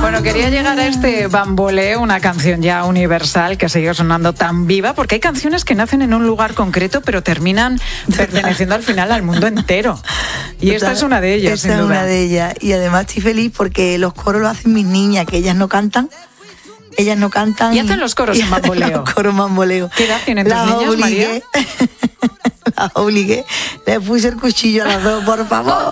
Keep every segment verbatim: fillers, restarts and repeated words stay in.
Bueno, quería llegar a este bamboleo, una canción ya universal que sigue sonando tan viva, porque hay canciones que nacen en un lugar concreto, pero terminan perteneciendo al final al mundo entero. Y Total, esta es una de ellas, esta sin es duda. una de ellas. Y además estoy feliz porque los coros lo hacen mis niñas, que ellas no cantan. Ellas no cantan. Y hacen los coros en bamboleo. Los coros bamboleo. ¿Qué edad tienen tus las niñas, obligué, María? Las obligué. Les puse el cuchillo a las dos, por favor.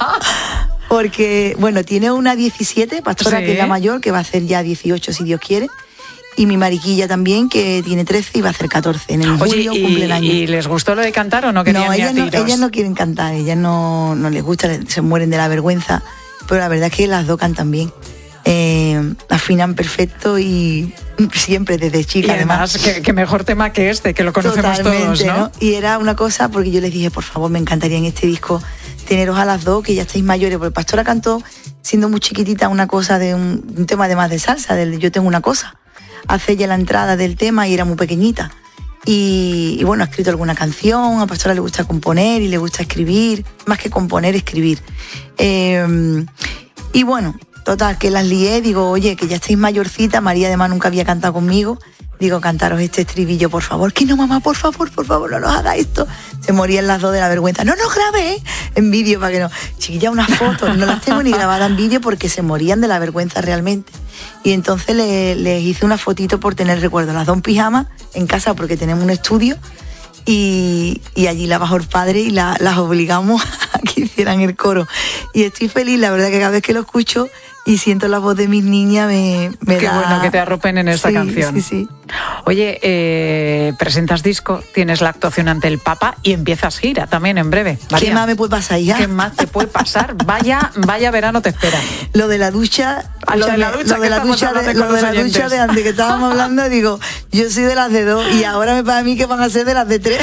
Porque, bueno, tiene una diecisiete, Pastora, sí, que es la mayor, que va a hacer ya dieciocho si Dios quiere. Y mi mariquilla también, que tiene trece y va a hacer catorce. En el Oye, julio y, cumple el año. ¿Y les gustó lo de cantar o no querían no, ni a ellas no, tiros? ellas no quieren cantar, ellas no, no les gusta, se mueren de la vergüenza. Pero la verdad es que las dos cantan bien. Eh, afinan perfecto y siempre desde chica. Y además, además. Que, que mejor tema que este, que lo conocemos todos, ¿no? ¿no? Y era una cosa, porque yo les dije, por favor, me encantaría en este disco teneros a las dos, que ya estáis mayores, porque Pastora cantó, siendo muy chiquitita, una cosa de un, un tema además de salsa, del Yo tengo una cosa. Hace ya la entrada del tema y era muy pequeñita. Y, y bueno, ha escrito alguna canción, a Pastora le gusta componer y le gusta escribir, más que componer, escribir. Eh, y bueno, total, que las lié, digo, oye, que ya estáis mayorcita, María además nunca había cantado conmigo, digo, cantaros este estribillo, por favor. Que no, mamá, por favor, por favor, no nos haga esto. Se morían las dos de la vergüenza. No nos grabé en vídeo para que no. Chiquilla, unas fotos, no las tengo ni grabadas en vídeo porque se morían de la vergüenza realmente. Y entonces les le hice una fotito por tener recuerdo, las dos en pijama en casa porque tenemos un estudio y, y allí la bajó el padre y la, las obligamos a que hicieran el coro. Y estoy feliz, la verdad que cada vez que lo escucho y siento la voz de mis niñas me, me Qué da... bueno que te arropen en esta sí, canción. Sí, sí. Oye, eh, presentas disco, tienes la actuación ante el Papa y empiezas gira también en breve. María, ¿qué más me puede pasar ya? ¿Qué más te puede pasar? Vaya, vaya verano te espera. Lo de la ducha... A lo de la ducha, lo de la ducha de, lo de, la ducha de antes que estábamos hablando, digo, yo soy de las de dos y ahora me pasa a mí que van a ser de las de tres.